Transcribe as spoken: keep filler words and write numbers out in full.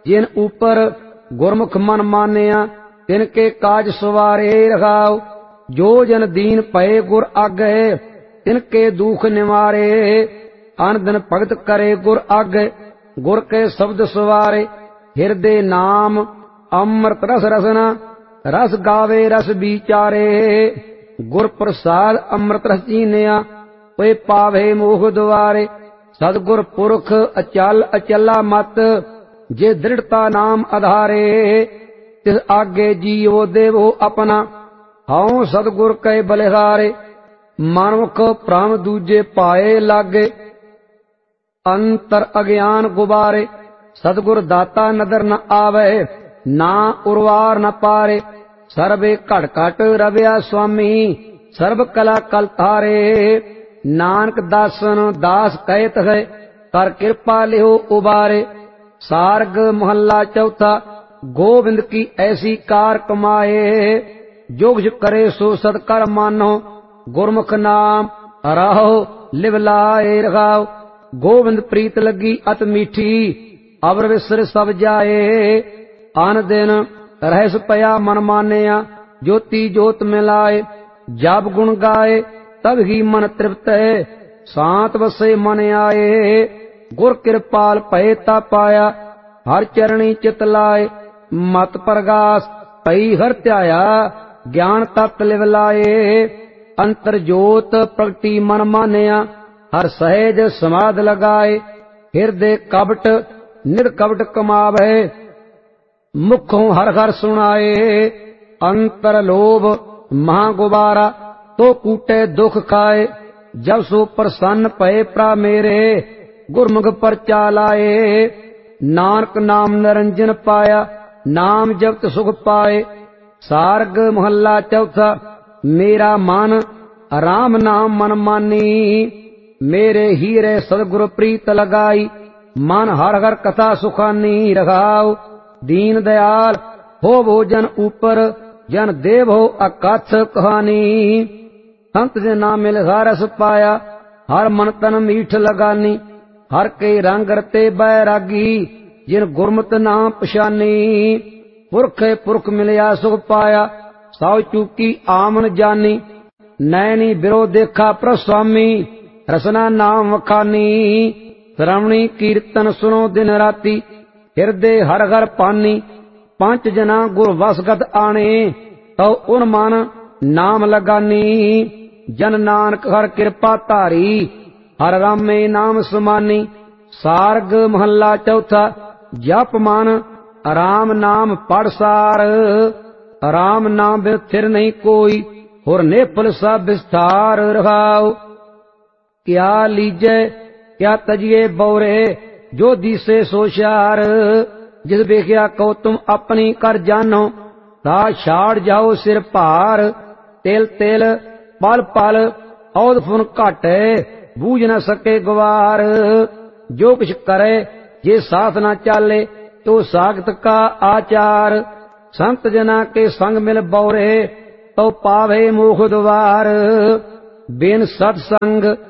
जिन ऊपर गुरमुख मन मानिया तिनके काज सवारे रखाओ। जो जन दीन पए गुर आगे तिनके दुख निवारे। अन दिन भगत करे गुर आगे गुर के शब्द सवारे। हिरदे नाम अमृत रस रसना रस गावे रस विचारे। गुर प्रसाद अमृत रस चीनिया कोई पावे मोह द्वारे। सतगुर पुरख अचल अचला मत जे दृढ़ता नाम आधारे। तिस आगे जीवो देवो अपना हऊँ सतगुर कै बलिहारे। मनुख भ्रम दूजे पाए लागे अंतर अज्ञान गुबारे। सतगुर दाता नदर न आवे ना उर्वार न पारे। सर्वे घट घट रविया स्वामी सर्व कला कल तारे। नानक दासन दास कहत है कर कृपा लिहो उबारे। सार्ग मोहल्ला चौथा गोविंद की ऐसी कार कमाए। जो कुछ करे सो सत्कर मानो गुरमुख नाम रहो लिवलाए रखाओ। गोविंद प्रीत लगी अत मीठी अवर विसर सब जाए। आन दिन रहस पया मन मानिया ज्योति ज्योत मिलाए। जब गुण गाए तब ही मन तृप्त है शांत बसे मन आए। गुर कृपाल भय ता पाया हर चरणी चित लाए। मत प्रगास पई हर त्याया ज्ञान तत्त लिव लाए। अंतर जोत प्रगति मन मानिया हर सहज समाध लगाए। हृदय कपट निर कपट कमावे मुखों हर हर सुनाए। अंतर लोभ महागुबारा तो कूटे दुख खाए। जब सो प्रसन्न पए प्रा मेरे गुरमुख परचा लाए। नानक नाम निरंजन पाया नाम जपत सुख पाए। सार्ग मोहल्ला चौथा मेरा मन राम नाम मन मानी। मेरे हीरे सदगुरु प्रीत लगाई मन हर हर कथा सुखानी रखाओ। दीन दयाल हो वो जन ऊपर जन देव हो अकथ कहानी। संत जे नाम मिल रस पाया हर मन तन मीठ लगानी। हर के रंग रते बैरागी जिन गुरमत नाम पछानी। पुरखे पुरख मिलिया सुख पाया साउ चूकी आमन जानी। नैनी बिरो देखा प्रस्वामी रसना नाम वखानी। श्रवणी कीर्तन सुनो दिन राती हृदय हर हर पानी। पांच जना गुर वसगत आने तो उन मन नाम लगानी। जन नानक हर कृपा धारी हर रामे नाम समानी। सार्ग मोहल्ला चौथा जप मन राम नाम पढ़ सार। राम नाम बिन थिर नहीं कोई होर नेफल सा विस्तार रखाओ। क्या लीजे क्या तजिए बौरे जो दिसे सो शार। जिस बेख्या को तुम अपनी कर जानो ता छाड़ जाओ सिर भार। तिल तिल पल पल औद फुन घाटे बूझ न सके गवार। जो कुछ करे जे साथ न चाले तो सागत का आचार। संत जना के संग मिल बौरे तो पावे मोख द्वार। बिन सत्संग